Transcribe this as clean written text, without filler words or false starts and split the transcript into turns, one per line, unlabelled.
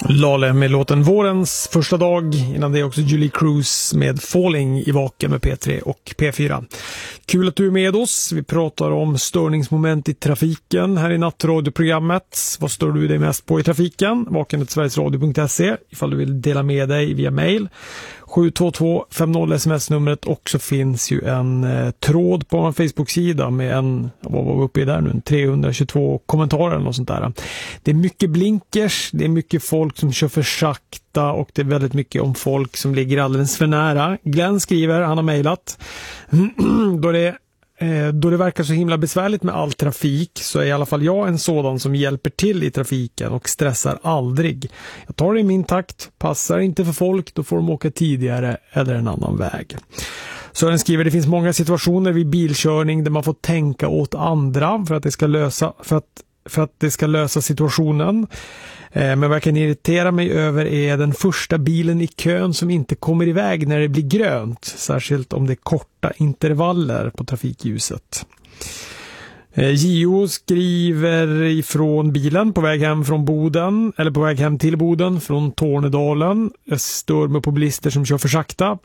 Lale med låten Vårens första dag. Innan det är också Julie Cruz med Falling i Vaken med P3 och P4. Kul att du är med oss. Vi pratar om störningsmoment i trafiken här i nattradioprogrammet. Vad stör du dig mest på i trafiken? vaken@sverigesradio.se ifall du vill dela med dig via mail. 72250 sms-numret, och så finns ju en tråd på en Facebook-sida med vad var vi uppe i där nu? 322 kommentarer eller något sånt där. Det är mycket blinkers, det är mycket folk som kör för sakta och det är väldigt mycket om folk som ligger alldeles för nära. Glenn skriver, han har mejlat, då det verkar så himla besvärligt med all trafik så är i alla fall jag en sådan som hjälper till i trafiken och stressar aldrig. Jag tar det i min takt, passar inte för folk, då får de åka tidigare eller en annan väg. Sören skriver, det finns många situationer vid bilkörning där man får tänka åt andra för att det ska lösa situationen. Men vad jag kan irritera mig över är den första bilen i kön som inte kommer iväg när det blir grönt. Särskilt om det är korta intervaller på trafikljuset. Gio skriver ifrån bilen på väg hem från Boden, eller på väg hem till Boden från Tornedalen. Jag stör mig på bilister som kör för sakta.